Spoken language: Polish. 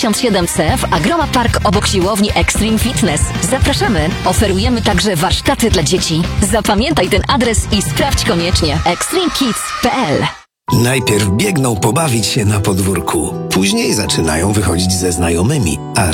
67C w Agroma Park obok siłowni Extreme Fitness. Zapraszamy! Oferujemy także warsztaty dla dzieci. Zapamiętaj ten adres i sprawdź koniecznie extremekids.pl. Najpierw biegną pobawić się na podwórku, później zaczynają wychodzić ze znajomymi, a